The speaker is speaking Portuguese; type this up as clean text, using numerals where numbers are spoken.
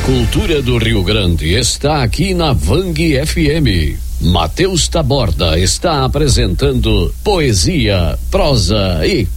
cultura do Rio Grande está aqui na Vang FM. Matheus Taborda está apresentando poesia, prosa e